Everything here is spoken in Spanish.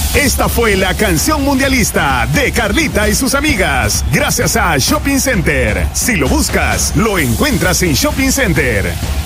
Esta fue la canción mundialista de Carlita y sus amigas, gracias a Shopping Center. Si lo buscas, lo encuentras en Shopping Center.